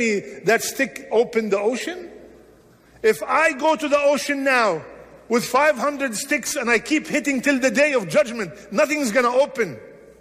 that stick opened the ocean? If I go to the ocean now with 500 sticks and I keep hitting till the day of judgment, nothing's going to open.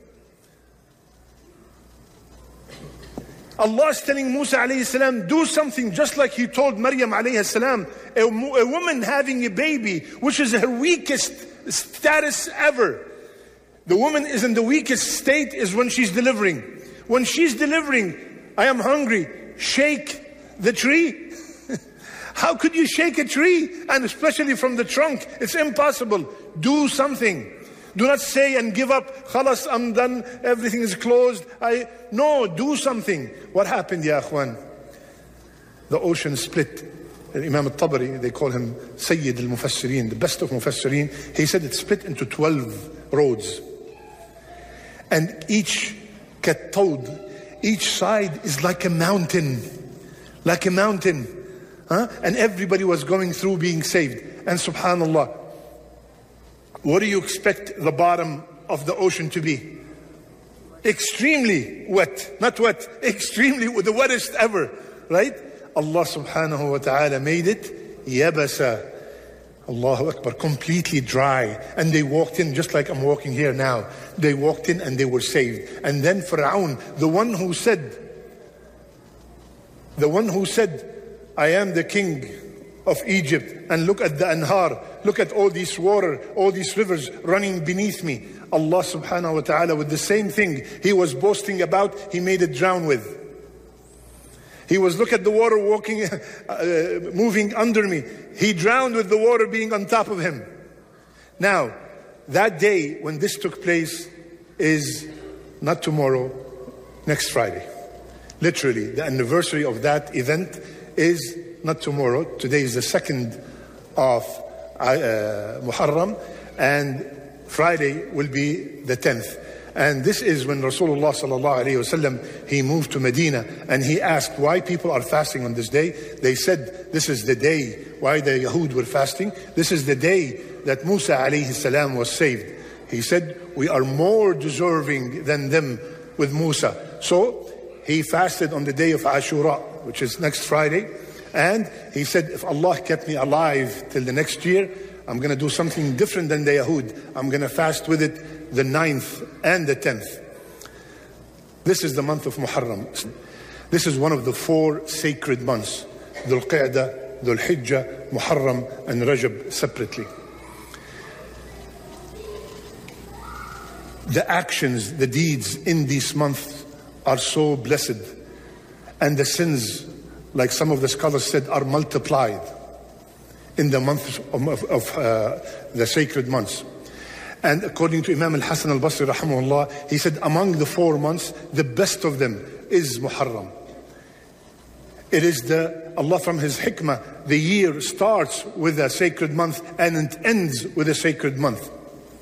Allah is telling Musa alayhi salam, do something just like He told Maryam alayhi salam, a woman having a baby, which is her weakest status ever. The woman is in the weakest state is when she's delivering. When she's delivering, I am hungry, shake the tree. How could you shake a tree? And especially from the trunk, it's impossible. Do something. Do not say and give up, khalas, I'm done, everything is closed. No, do something. What happened, ya akhwan? The ocean split. Imam al-Tabari, they call him Sayyid al-Mufassirin, the best of Mufassirin. He said it split into 12 roads. And each kattawd, each side is like a mountain. Like a mountain. And everybody was going through being saved. And subhanallah, what do you expect the bottom of the ocean to be? Extremely wet. Not wet, extremely, the wettest ever. Right? Allah subhanahu wa ta'ala made it yabasa. Allahu Akbar, completely dry. And they walked in just like I'm walking here now. They walked in and they were saved. And then Fir'aun, the one who said, I am the king of Egypt, and look at the anhar, look at all this water, all these rivers running beneath me. Allah subhanahu wa ta'ala, with the same thing he was boasting about, He made it drown with. He was, look at the water walking, moving under me. He drowned with the water being on top of him. Now, that day when this took place is not tomorrow, next Friday. Literally, the anniversary of that event is not tomorrow. Today is the 2nd of Muharram, and Friday will be the 10th. And this is when Rasulullah sallallahu alayhi wasallam, he moved to Medina, and he asked why people are fasting on this day. They said, this is the day why the Yahud were fasting. This is the day that Musa alayhi salam was saved. He said, we are more deserving than them with Musa. So he fasted on the day of Ashura, which is next Friday. And he said, if Allah kept me alive till the next year, I'm going to do something different than the Yahud. I'm going to fast with it the 9th and the 10th. This is the month of Muharram. This is one of the 4 sacred months. Dhul Qa'dah, Dhul Hijjah, Muharram and Rajab separately. The actions, the deeds in this month are so blessed. And the sins, like some of the scholars said, are multiplied in the month of the sacred months. And according to Imam al-Hasan al-Basri rahimahullah, he said among the 4 months, the best of them is Muharram. It is Allah from His hikmah, the year starts with a sacred month and it ends with a sacred month.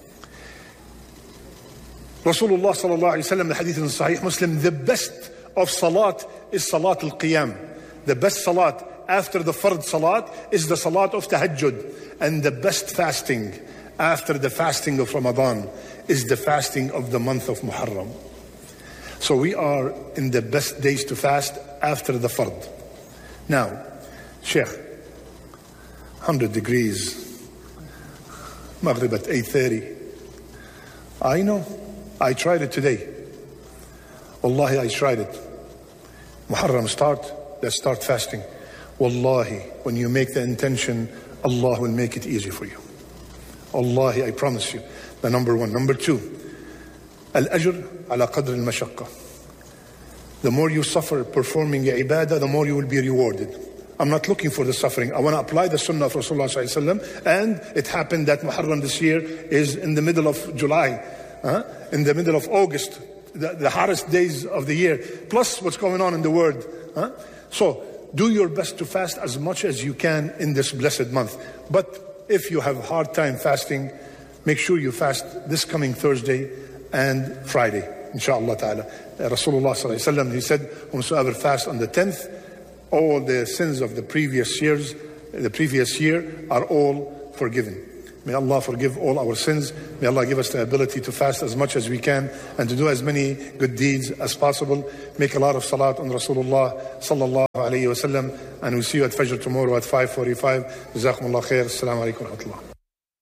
Rasulullah sallallahu alayhi wa sallam, the hadith in Sahih Muslim, the best of salat is salat al-qiyam. The best salat after the fard salat is the salat of tahajjud. And the best fasting after the fasting of Ramadan is the fasting of the month of Muharram. So we are in the best days to fast after the fard. Now, Sheikh, 100 degrees, Maghrib at 8:30. I know, I tried it today. Wallahi, I tried it. Muharram start, let's start fasting. Wallahi, when you make the intention, Allah will make it easy for you. Wallahi, I promise you. The number 1. Number 2, al-ajr ala qadr al-mashaqqa. The more you suffer performing ibadah, the more you will be rewarded. I'm not looking for the suffering. I want to apply the sunnah of Rasulullah sallallahu alaihi wasallam. And it happened that Muharram this year is in the middle of July, in the middle of August, the hottest days of the year, plus what's going on in the world. So do your best to fast as much as you can in this blessed month. But if you have a hard time fasting, make sure you fast this coming Thursday and Friday, inshallah ta'ala. Rasulullah sallallahu alaihi wasallam, he said, whomsoever fast on the 10th, all the sins of the previous year are all forgiven. May Allah forgive all our sins. May Allah give us the ability to fast as much as we can and to do as many good deeds as possible. Make a lot of salat on Rasulullah sallallahu alayhi wa sallam. And we'll see you at Fajr tomorrow at 5:45. Jazakumullah khair. Assalamu alaikum wa rahmatullah.